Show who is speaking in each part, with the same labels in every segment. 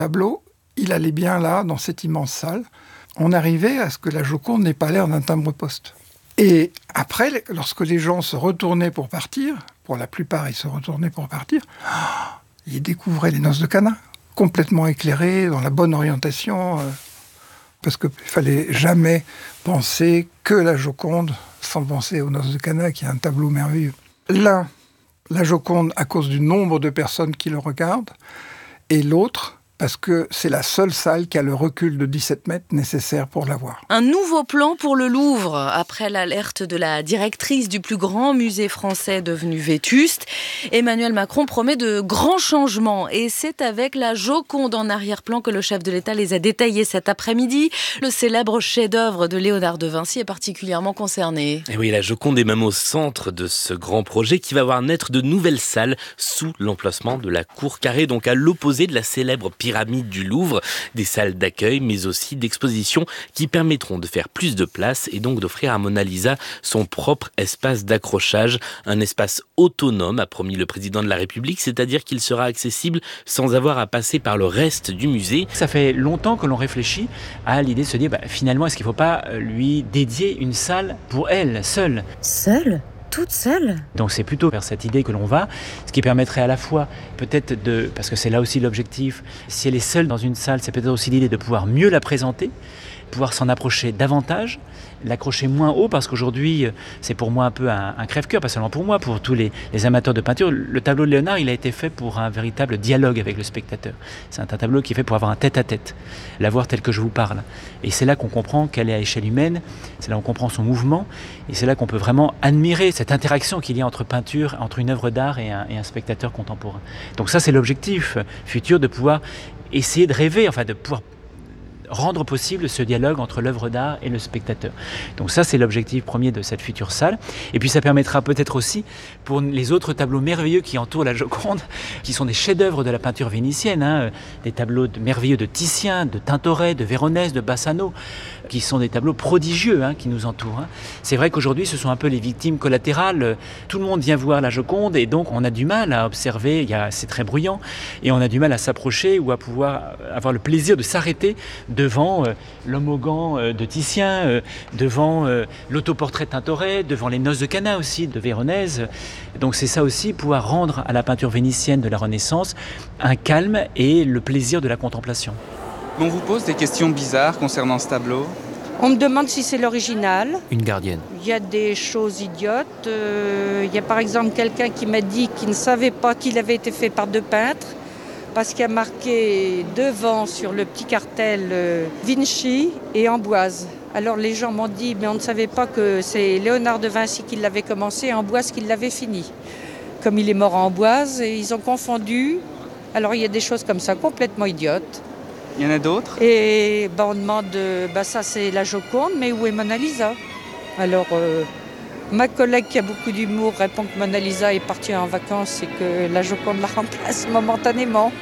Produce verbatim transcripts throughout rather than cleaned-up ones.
Speaker 1: tableau, il allait bien là, dans cette immense salle. On arrivait à ce que la Joconde n'ait pas l'air d'un timbre-poste. Et après, lorsque les gens se retournaient pour partir, pour la plupart, ils se retournaient pour partir, ils découvraient les noces de Cana, complètement éclairées, dans la bonne orientation, euh, parce qu'il ne fallait jamais penser que la Joconde, sans penser aux noces de Cana, qui est un tableau merveilleux. L'un, la Joconde, à cause du nombre de personnes qui le regardent, et l'autre, parce que c'est la seule salle qui a le recul de dix-sept mètres nécessaire pour la voir.
Speaker 2: Un nouveau plan pour le Louvre, après l'alerte de la directrice du plus grand musée français devenu vétuste. Emmanuel Macron promet de grands changements et c'est avec la Joconde en arrière-plan que le chef de l'État les a détaillés cet après-midi. Le célèbre chef-d'œuvre de Léonard de Vinci est particulièrement concerné.
Speaker 3: Et oui, la Joconde est même au centre de ce grand projet qui va voir naître de nouvelles salles sous l'emplacement de la cour carrée, donc à l'opposé de la célèbre pyramide pyramide du Louvre, des salles d'accueil mais aussi d'exposition qui permettront de faire plus de place et donc d'offrir à Mona Lisa son propre espace d'accrochage, un espace autonome, a promis le président de la République, c'est-à-dire qu'il sera accessible sans avoir à passer par le reste du musée.
Speaker 4: Ça fait longtemps que l'on réfléchit à l'idée de se dire bah, finalement est-ce qu'il ne faut pas lui dédier une salle pour elle, seule.
Speaker 2: Seule ? Toute seule ?
Speaker 4: Donc c'est plutôt vers cette idée que l'on va, ce qui permettrait à la fois peut-être de, parce que c'est là aussi l'objectif, si elle est seule dans une salle, c'est peut-être aussi l'idée de pouvoir mieux la présenter, pouvoir s'en approcher davantage, l'accrocher moins haut, parce qu'aujourd'hui, c'est pour moi un peu un, un crève-cœur, pas seulement pour moi, pour tous les, les amateurs de peinture. Le tableau de Léonard, il a été fait pour un véritable dialogue avec le spectateur. C'est un, un tableau qui est fait pour avoir un tête-à-tête, la voir telle que je vous parle. Et c'est là qu'on comprend qu'elle est à échelle humaine, c'est là qu'on comprend son mouvement, et c'est là qu'on peut vraiment admirer cette interaction qu'il y a entre peinture, entre une œuvre d'art et un, et un spectateur contemporain. Donc ça, c'est l'objectif futur, de pouvoir essayer de rêver, enfin de pouvoir rendre possible ce dialogue entre l'œuvre d'art et le spectateur. Donc ça, c'est l'objectif premier de cette future salle. Et puis ça permettra peut-être aussi pour les autres tableaux merveilleux qui entourent la Joconde, qui sont des chefs-d'œuvre de la peinture vénitienne, hein, des tableaux de, merveilleux de Titien, de Tintoret, de Véronèse, de Bassano, qui sont des tableaux prodigieux hein, qui nous entourent. Hein. C'est vrai qu'aujourd'hui, ce sont un peu les victimes collatérales. Tout le monde vient voir la Joconde et donc on a du mal à observer, il y a, c'est très bruyant, et on a du mal à s'approcher ou à pouvoir avoir le plaisir de s'arrêter devant euh, l'homme au gant euh, de Titien, euh, devant euh, l'autoportrait de Tintoret, devant les noces de Cana aussi de Véronèse. Donc c'est ça aussi, pouvoir rendre à la peinture vénitienne de la Renaissance un calme et le plaisir de la contemplation.
Speaker 5: On vous pose des questions bizarres concernant ce tableau.
Speaker 6: On me demande si c'est l'original.
Speaker 3: Une gardienne.
Speaker 6: Il y a des choses idiotes. Euh, il y a par exemple quelqu'un qui m'a dit qu'il ne savait pas qu'il avait été fait par deux peintres, parce qu'il y a marqué devant sur le petit cartel euh, Vinci et Amboise. Alors les gens m'ont dit, mais on ne savait pas que c'est Léonard de Vinci qui l'avait commencé et Amboise qui l'avait fini. Comme il est mort à Amboise, et ils ont confondu. Alors il y a des choses comme ça, complètement idiotes.
Speaker 5: Il y en a d'autres ?
Speaker 6: Et ben, on demande, ben, ça c'est la Joconde, mais où est Mona Lisa ? Alors euh, ma collègue qui a beaucoup d'humour répond que Mona Lisa est partie en vacances et que la Joconde la remplace momentanément.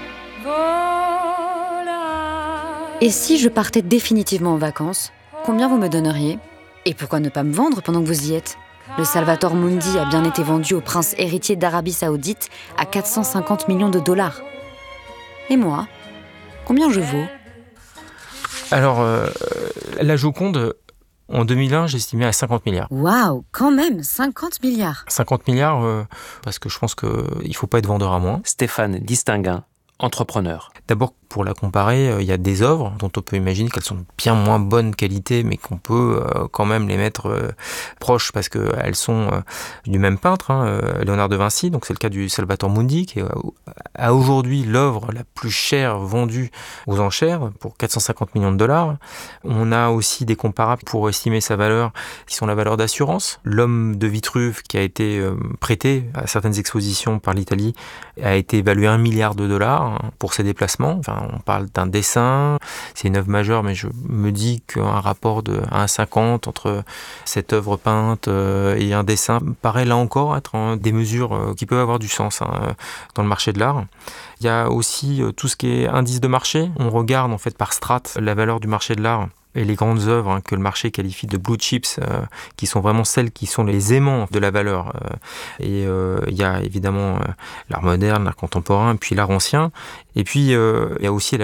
Speaker 7: Et si je partais définitivement en vacances, combien vous me donneriez ? Et pourquoi ne pas me vendre pendant que vous y êtes ? Le Salvator Mundi a bien été vendu au prince héritier d'Arabie Saoudite à quatre cent cinquante millions de dollars. Et moi ? Combien je vaux ?
Speaker 8: Alors, euh, la Joconde, en deux mille un, j'estimais à cinquante milliards.
Speaker 7: Waouh, quand même, cinquante milliards.
Speaker 8: cinquante milliards, euh, parce que je pense qu'il ne faut pas être vendeur à moins.
Speaker 3: Stéphane Distinguin, entrepreneur.
Speaker 8: D'abord, pour la comparer, il y a des œuvres dont on peut imaginer qu'elles sont de bien moins bonne qualité, mais qu'on peut euh, quand même les mettre euh, proches parce qu'elles sont euh, du même peintre, hein, euh, Léonard de Vinci. Donc c'est le cas du Salvator Mundi, qui est à aujourd'hui l'œuvre la plus chère vendue aux enchères pour quatre cent cinquante millions de dollars. On a aussi des comparables pour estimer sa valeur, qui sont la valeur d'assurance. L'homme de Vitruve, qui a été euh, prêté à certaines expositions par l'Italie, a été évalué à un milliard de dollars hein, pour ses déplacements. Enfin, on parle d'un dessin, c'est une œuvre majeure, mais je me dis qu'un rapport de un à cinquante entre cette œuvre peinte et un dessin paraît là encore être des mesures qui peuvent avoir du sens hein, dans le marché de l'art. Il y a aussi tout ce qui est indice de marché. On regarde en fait par strate la valeur du marché de l'art et les grandes œuvres hein, que le marché qualifie de blue chips, euh, qui sont vraiment celles qui sont les aimants de la valeur. Euh, et euh, il y a évidemment euh, l'art moderne, l'art contemporain, puis l'art ancien. Et puis euh, il y a aussi